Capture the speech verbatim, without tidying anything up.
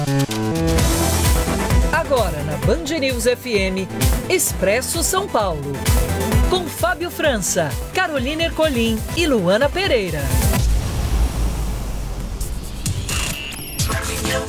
Agora na Band News F M, Expresso São Paulo. Com Fábio França, Carolina Ercolim e Luana Pereira.